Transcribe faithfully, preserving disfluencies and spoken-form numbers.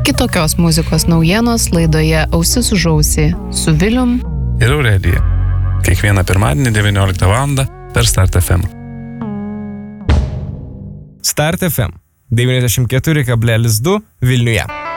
Kitokios muzikos naujienos laidoje Ausis už ausį su Vilium ir Aurelija. Kiekvieną pirmadienį devynioliktą valandą per Start F M. Start F M devyniasdešimt keturi kablelis du Vilniuje.